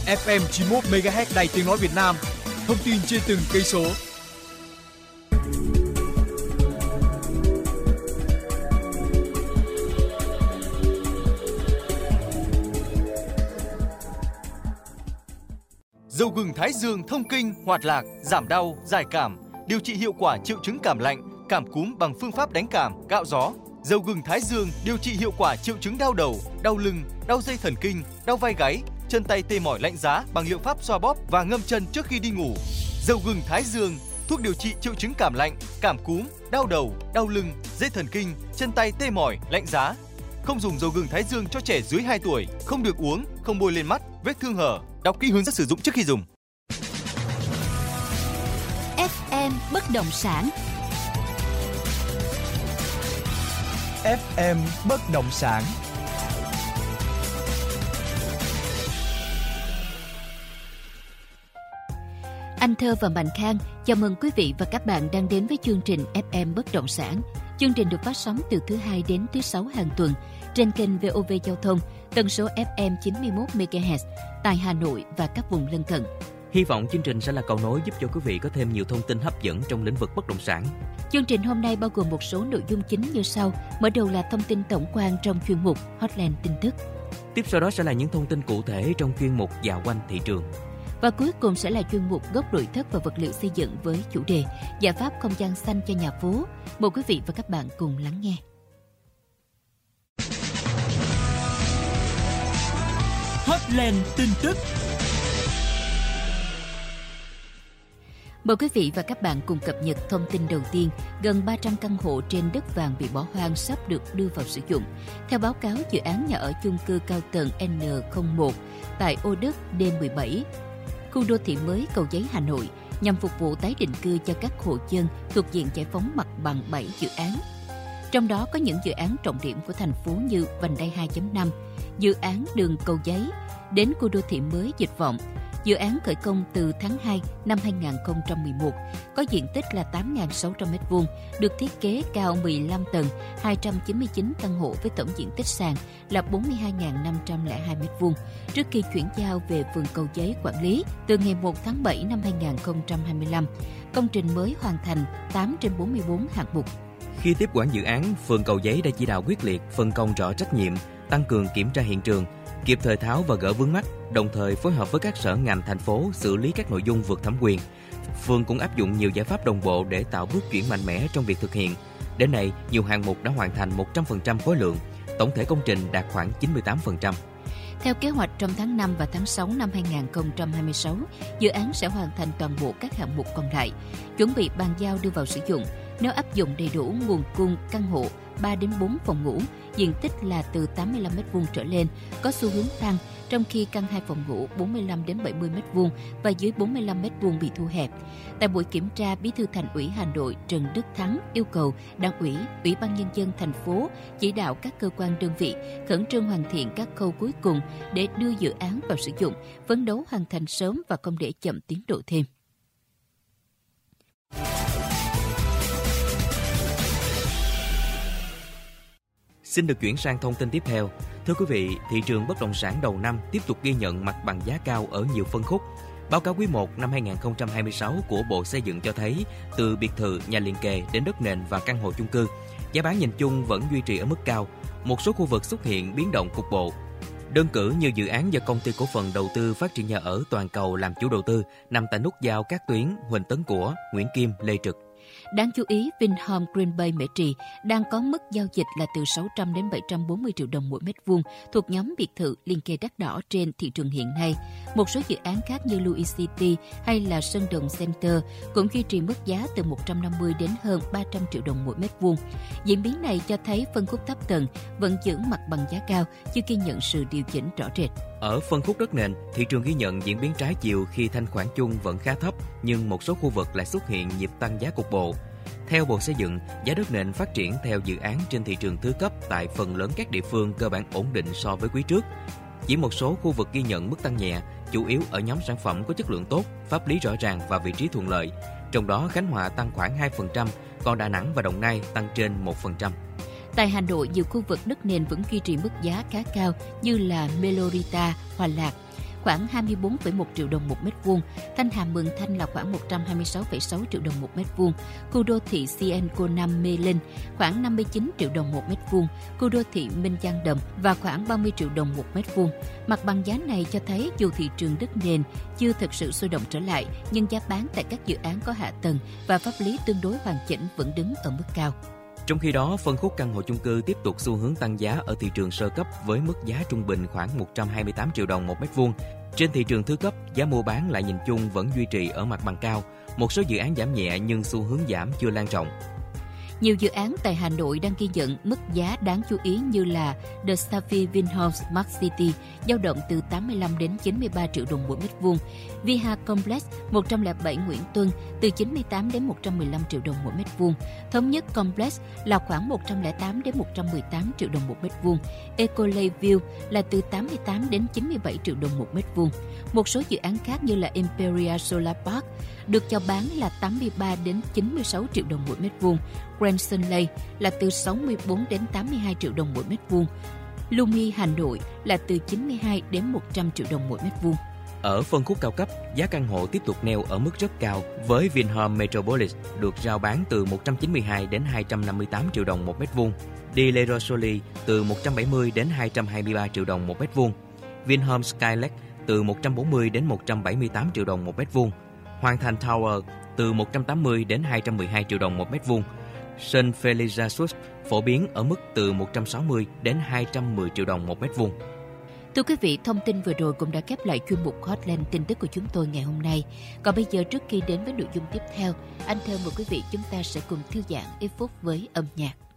FM 91 MHz Đài Tiếng nói Việt Nam. Thông tin trên từng cây số. Dầu gừng Thái Dương thông kinh, hoạt lạc, giảm đau, giải cảm, điều trị hiệu quả triệu chứng cảm lạnh, cảm cúm bằng phương pháp đánh cảm, cạo gió. Dầu gừng Thái Dương điều trị hiệu quả triệu chứng đau đầu, đau lưng, đau dây thần kinh, đau vai gáy, chân tay tê mỏi lạnh giá bằng liệu pháp xoa bóp và ngâm chân trước khi đi ngủ. Dầu gừng Thái Dương, thuốc điều trị triệu chứng cảm lạnh, cảm cúm, đau đầu, đau lưng, dây thần kinh, chân tay tê mỏi, lạnh giá. Không dùng dầu gừng Thái Dương cho trẻ dưới 2 tuổi, không được uống, không bôi lên mắt, vết thương hở. Đọc kỹ hướng dẫn sử dụng trước khi dùng. FM bất động sản. FM bất động sản. Anh Thơ và Mạnh Khang chào mừng quý vị và các bạn đang đến với chương trình FM bất động sản. Chương trình được phát sóng từ thứ Hai đến thứ Sáu hàng tuần trên kênh VOV Giao thông, tần số FM 91 MHz tại Hà Nội và các vùng lân cận. Hy vọng chương trình sẽ là cầu nối giúp cho quý vị có thêm nhiều thông tin hấp dẫn trong lĩnh vực bất động sản. Chương trình hôm nay bao gồm một số nội dung chính như sau. Mở đầu là thông tin tổng quan trong chuyên mục Hotline tin tức. Tiếp sau đó sẽ là những thông tin cụ thể trong chuyên mục Dạo quanh thị trường. Và cuối cùng sẽ là chuyên mục Gốc nội thất và vật liệu xây dựng với chủ đề giải pháp không gian xanh cho nhà phố. Mời quý vị và các bạn cùng lắng nghe. Hotline tin tức. Mời quý vị và các bạn cùng cập nhật thông tin đầu tiên. Gần 300 căn hộ trên đất vàng bị bỏ hoang sắp được đưa vào sử dụng. Theo báo cáo dự án nhà ở chung cư cao tầng N01 tại ô đất D17, khu đô thị mới Cầu Giấy, Hà Nội, nhằm phục vụ tái định cư cho các hộ dân thuộc diện giải phóng mặt bằng 7 dự án. Trong đó có những dự án trọng điểm của thành phố như vành đai 2.5, dự án đường Cầu Giấy đến khu đô thị mới Dịch Vọng. Dự án khởi công từ tháng 2 năm 2011, có diện tích là 8.600 m2, được thiết kế cao 15 tầng, 299 căn hộ với tổng diện tích sàn là 42.502 m2, trước khi chuyển giao về phường Cầu Giấy quản lý từ ngày 1 tháng 7 năm 2025. Công trình mới hoàn thành 8 trên 44 hạng mục. Khi tiếp quản dự án, phường Cầu Giấy đã chỉ đạo quyết liệt, phân công rõ trách nhiệm, tăng cường kiểm tra hiện trường, kịp thời tháo và gỡ vướng mắc, đồng thời phối hợp với các sở ngành thành phố xử lý các nội dung vượt thẩm quyền. Phường cũng áp dụng nhiều giải pháp đồng bộ để tạo bước chuyển mạnh mẽ trong việc thực hiện. Đến nay, nhiều hạng mục đã hoàn thành 100% khối lượng, tổng thể công trình đạt khoảng 98%. Theo kế hoạch, trong tháng 5 và tháng 6 năm 2026, dự án sẽ hoàn thành toàn bộ các hạng mục còn lại, chuẩn bị bàn giao đưa vào sử dụng. Nếu áp dụng đầy đủ nguồn cung căn hộ 3 đến 4 phòng ngủ, diện tích là từ 85 m2 trở lên, có xu hướng tăng, trong khi căn 2 phòng ngủ 45 đến 70 m2 và dưới 45 m2 bị thu hẹp. Tại buổi kiểm tra, Bí thư Thành ủy Hà Nội Trần Đức Thắng yêu cầu Đảng ủy, Ủy ban Nhân dân thành phố chỉ đạo các cơ quan đơn vị khẩn trương hoàn thiện các khâu cuối cùng để đưa dự án vào sử dụng, phấn đấu hoàn thành sớm và không để chậm tiến độ thêm. Xin được chuyển sang thông tin tiếp theo. Thưa quý vị, thị trường bất động sản đầu năm tiếp tục ghi nhận mặt bằng giá cao ở nhiều phân khúc. Báo cáo quý 1 năm 2026 của Bộ Xây dựng cho thấy, từ biệt thự, nhà liền kề đến đất nền và căn hộ chung cư, giá bán nhìn chung vẫn duy trì ở mức cao. Một số khu vực xuất hiện biến động cục bộ. Đơn cử như dự án do Công ty Cổ phần Đầu tư Phát triển Nhà ở Toàn cầu làm chủ đầu tư, nằm tại nút giao các tuyến Huỳnh Tấn Của, Nguyễn Kim, Lê Trực. Đáng chú ý, Vinhome Green Bay Mễ Trì đang có mức giao dịch là từ 600 đến 740 triệu đồng mỗi mét vuông, thuộc nhóm biệt thự liền kề đắt đỏ trên thị trường hiện nay. Một số dự án khác như Louis City hay là Sơn Đồng Center cũng duy trì mức giá từ 150 đến hơn 300 triệu đồng mỗi mét vuông. Diễn biến này cho thấy phân khúc thấp tầng vẫn giữ mặt bằng giá cao, chưa ghi nhận sự điều chỉnh rõ rệt. Ở phân khúc đất nền, thị trường ghi nhận diễn biến trái chiều khi thanh khoản chung vẫn khá thấp, nhưng một số khu vực lại xuất hiện nhịp tăng giá cục bộ. Theo Bộ Xây dựng, giá đất nền phát triển theo dự án trên thị trường thứ cấp tại phần lớn các địa phương cơ bản ổn định so với quý trước. Chỉ một số khu vực ghi nhận mức tăng nhẹ, chủ yếu ở nhóm sản phẩm có chất lượng tốt, pháp lý rõ ràng và vị trí thuận lợi. Trong đó Khánh Hòa tăng khoảng 2%, còn Đà Nẵng và Đồng Nai tăng trên 1%. Tại Hà Nội, nhiều khu vực đất nền vẫn duy trì mức giá khá cao như là Melorita, Hòa Lạc. khoảng 24,1 triệu đồng một mét vuông, Thanh Hà Mường Thanh là khoảng 126,6 triệu đồng một mét vuông, khu đô thị Sienco Nam Mê Linh khoảng 59 triệu đồng một mét vuông, khu đô thị Minh Giang Đầm và khoảng 30 triệu đồng một mét vuông. Mặt bằng giá này cho thấy dù thị trường đất nền chưa thực sự sôi động trở lại, nhưng giá bán tại các dự án có hạ tầng và pháp lý tương đối hoàn chỉnh vẫn đứng ở mức cao. Trong khi đó, phân khúc căn hộ chung cư tiếp tục xu hướng tăng giá ở thị trường sơ cấp với mức giá trung bình khoảng 128 triệu đồng một mét vuông. Trên thị trường thứ cấp, giá mua bán lại nhìn chung vẫn duy trì ở mặt bằng cao. Một số dự án giảm nhẹ nhưng xu hướng giảm chưa lan rộng. Nhiều dự án tại Hà Nội đang ghi nhận mức giá đáng chú ý như là The Savvy Vinhomes Smart City dao động từ 85 đến 93 triệu đồng mỗi mét vuông, Viha Complex 107 Nguyễn Tuân từ 98 đến 115 triệu đồng mỗi mét vuông, Thống Nhất Complex là khoảng 108 đến 118 triệu đồng một mét vuông, Eco Lakeview là từ 88 đến 97 triệu đồng một mét vuông. Một số dự án khác như là Imperial Solar Park được chào bán là 83 đến 96 triệu đồng mỗi mét vuông, Grand Sun Lake là từ 64 đến 82 triệu đồng mỗi mét vuông, Lumi Hà Nội là từ 92 đến 100 triệu đồng mỗi mét vuông. Ở phân khúc cao cấp, giá căn hộ tiếp tục neo ở mức rất cao với Vinhome Metropolis được rao bán từ 192 đến 258 triệu đồng một mét vuông, De La Rosoli từ 170 đến 223 triệu đồng một mét vuông, Vinhome Skylake từ 140 đến 178 triệu đồng một mét vuông, Hoàng Thành Tower từ 180 đến 212 triệu đồng một mét vuông. Sun Felicia Suites phổ biến ở mức từ 160 đến 210 triệu đồng một mét vuông. Thưa quý vị, thông tin vừa rồi cũng đã khép lại chuyên mục Hotline tin tức của chúng tôi ngày hôm nay. Còn bây giờ, trước khi đến với nội dung tiếp theo, anh Thơ mời quý vị chúng ta sẽ cùng thư giãn ít phút với âm nhạc.